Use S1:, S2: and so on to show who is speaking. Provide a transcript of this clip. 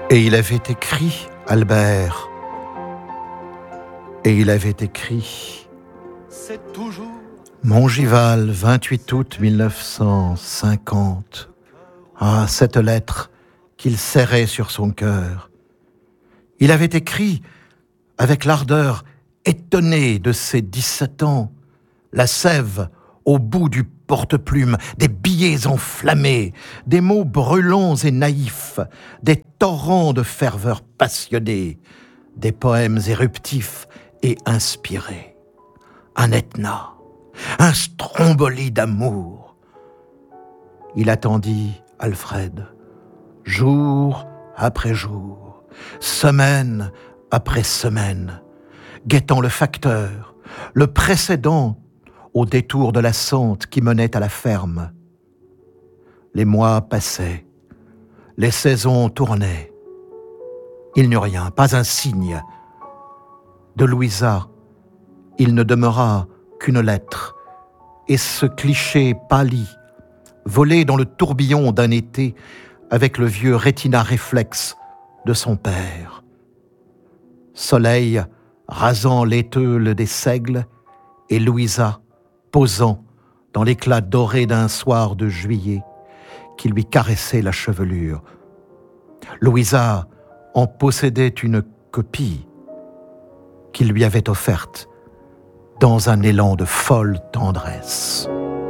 S1: Et il avait écrit, Albert, et il avait écrit
S2: C'est toujours
S1: Montgival, 28 août 1950. Ah, cette lettre qu'il serrait sur son cœur. Il avait écrit, avec l'ardeur étonnée de ses 17 ans, la sève au bout du porte-plume, des billets enflammés, des mots brûlants et naïfs, des torrents de ferveur passionnée, des poèmes éruptifs et inspirés. Un Etna, un Stromboli d'amour. Il attendit Alfred, jour après jour, semaine après semaine, guettant le facteur, le précédent au détour de la sente qui menait à la ferme. Les mois passaient, les saisons tournaient. Il n'eut rien, pas un signe. De Louisa, il ne demeura qu'une lettre, et ce cliché pâli, volé dans le tourbillon d'un été avec le vieux rétina réflexe de son père. Soleil rasant l'éteule des seigles, et Louisa posant dans l'éclat doré d'un soir de juillet qui lui caressait la chevelure. Louisa en possédait une copie qu'il lui avait offerte dans un élan de folle tendresse.